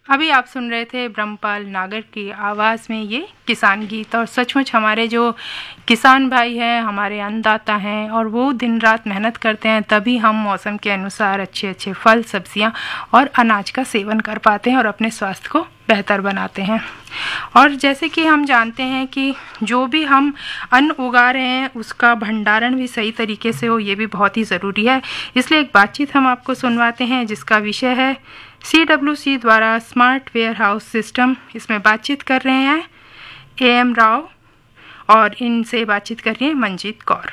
अभी आप सुन रहे थे ब्रह्मपाल नागर की आवाज़ में ये किसान गीत। और सचमुच हमारे जो किसान भाई हैं, हमारे अन्नदाता हैं, और वो दिन रात मेहनत करते हैं, तभी हम मौसम के अनुसार अच्छे अच्छे फल, सब्जियां और अनाज का सेवन कर पाते हैं और अपने स्वास्थ्य को बेहतर बनाते हैं। और जैसे कि हम जानते हैं कि जो भी हम अन्न उगा रहे हैं उसका भंडारण भी सही तरीके से हो, ये भी बहुत ही ज़रूरी है। इसलिए एक बातचीत हम आपको सुनवाते हैं जिसका विषय है CWC द्वारा स्मार्ट वेयर हाउस सिस्टम। इसमें बातचीत कर रहे हैं AM राव और इनसे बातचीत कर रही है मंजीत कौर।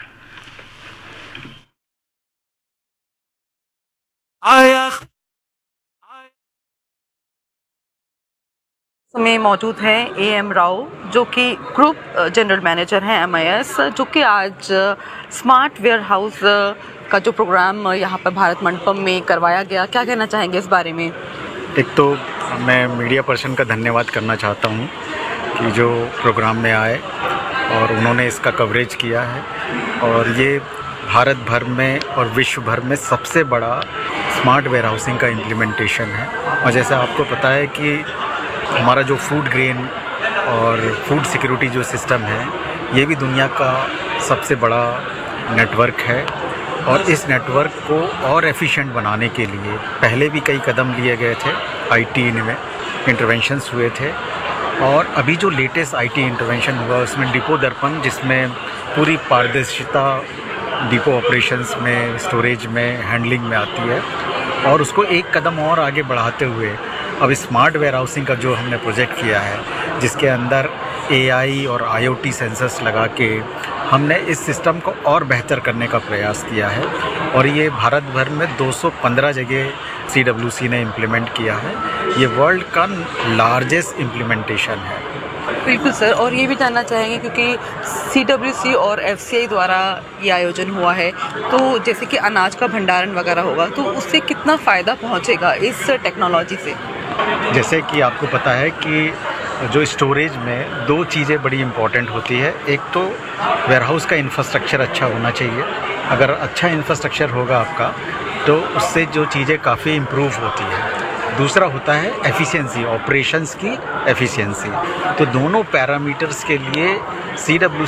में मौजूद हैं AM राव, जो कि ग्रुप जनरल मैनेजर हैं MIS, जो कि आज स्मार्ट वेयर हाउस का जो प्रोग्राम यहाँ पर भारत मंडपम में करवाया गया, क्या कहना चाहेंगे इस बारे में? एक तो मैं मीडिया पर्सन का धन्यवाद करना चाहता हूँ कि जो प्रोग्राम में आए और उन्होंने इसका कवरेज किया है, और ये भारत भर में और विश्व भर में सबसे बड़ा स्मार्ट वेयर हाउसिंग का इम्प्लीमेंटेशन है। और जैसा आपको पता है कि हमारा जो फूड ग्रेन और फूड सिक्योरिटी जो सिस्टम है, ये भी दुनिया का सबसे बड़ा नेटवर्क है, और इस नेटवर्क को और एफिशिएंट बनाने के लिए पहले भी कई कदम लिए गए थे। IT में इंटरवेंशंस हुए थे, और अभी जो लेटेस्ट IT इंटरवेंशन हुआ उसमें डिपो दर्पण, जिसमें पूरी पारदर्शिता डिपो ऑपरेशंस में, स्टोरेज में, हैंडलिंग में आती है, और उसको एक कदम और आगे बढ़ाते हुए अब स्मार्ट वेयर हाउसिंग का जो हमने प्रोजेक्ट किया है, जिसके अंदर AI और IoT सेंसर्स लगा के हमने इस सिस्टम को और बेहतर करने का प्रयास किया है। और ये भारत भर में 215 जगह CWC ने इम्प्लीमेंट किया है। ये वर्ल्ड का लार्जेस्ट इम्प्लीमेंटेशन है। बिल्कुल सर, और ये भी जानना चाहेंगे क्योंकि CWC और FCI द्वारा ये आयोजन हुआ है, तो जैसे कि अनाज का भंडारण वगैरह होगा, तो उससे कितना फ़ायदा पहुंचेगा इस टेक्नोलॉजी से? जैसे कि आपको पता है कि जो स्टोरेज में दो चीज़ें बड़ी इम्पॉर्टेंट होती है। एक तो वेयरहाउस का इंफ्रास्ट्रक्चर अच्छा होना चाहिए। अगर अच्छा इंफ्रास्ट्रक्चर होगा आपका, तो उससे जो चीज़ें काफ़ी इम्प्रूव होती है। दूसरा होता है एफिशिएंसी, ऑपरेशंस की एफिशिएंसी। तो दोनों पैरामीटर्स के लिए CWC